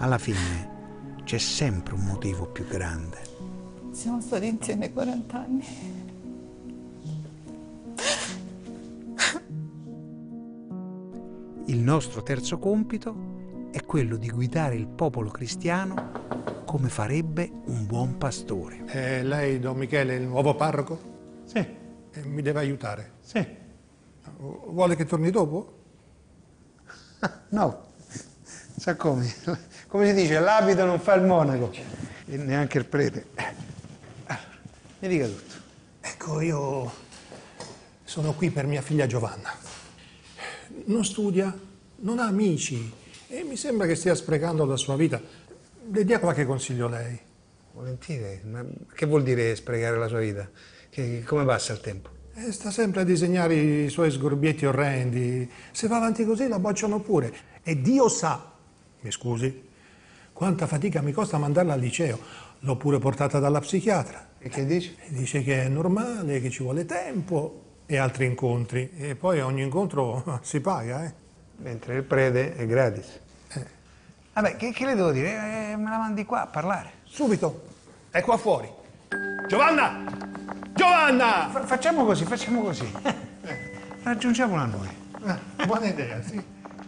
alla fine c'è sempre un motivo più grande. Siamo stati insieme 40 anni. Il nostro terzo compito è quello di guidare il popolo cristiano come farebbe un buon pastore. Lei, Don Michele, è il nuovo parroco? Sì, Mi deve aiutare. sì. Vuole che torni dopo? No, sa come? Come si dice, l'abito non fa il monaco. E neanche il prete. Mi dica tutto. Ecco, io sono qui per mia figlia Giovanna. Non studia, non ha amici e mi sembra che stia sprecando la sua vita. Le dia qualche consiglio lei. Volentieri, ma che vuol dire sprecare la sua vita? Come passa il tempo? Sta sempre a disegnare i suoi sgorbietti orrendi. Se va avanti così la bocciano pure. E Dio sa, mi scusi, quanta fatica mi costa mandarla al liceo. L'ho pure portata dalla psichiatra. E che dice? Dice che è normale, che ci vuole tempo e altri incontri. E poi ogni incontro si paga, eh? Mentre il prete è gratis. Vabbè, che le devo dire? Me la mandi qua a parlare. Subito, è qua fuori. Giovanna! Giovanna! Facciamo così. Raggiungiamola noi. Buona idea, sì.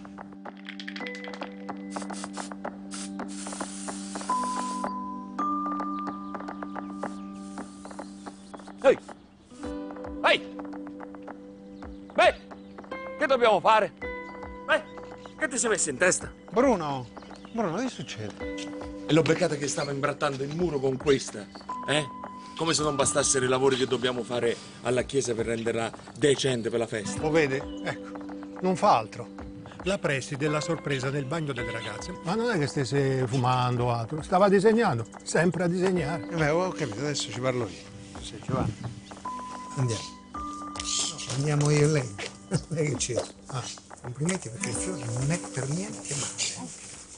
Ehi! Ehi! Beh, che dobbiamo fare? Beh, che ti sei messo in testa? Bruno, che succede? E l'ho beccata che stava imbrattando il muro con questa, eh? Come se non bastassero i lavori che dobbiamo fare alla chiesa per renderla decente per la festa. Lo vede? Ecco, non fa altro. La presti della sorpresa nel bagno delle ragazze. Ma non è che stesse fumando o altro, stava disegnando, sempre a disegnare. Beh, ho capito, adesso ci parlo io. Sì, Giovanni. Andiamo. Andiamo io e lei. Lei che c'è? Complimenti perché il fiore non è per niente male.